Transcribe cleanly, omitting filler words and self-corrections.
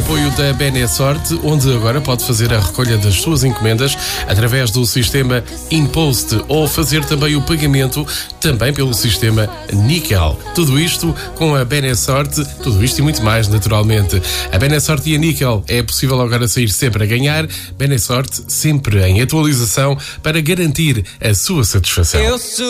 apoio da Benesorte, onde agora pode fazer a recolha das suas encomendas através do sistema InPost ou fazer também o pagamento também pelo sistema Nickel. Tudo isto com a Benesorte, tudo isto e muito mais, naturalmente. A Benesorte e a Nickel é possível agora sair sempre a ganhar. Benesorte sempre em atualização para garantir a sua satisfação.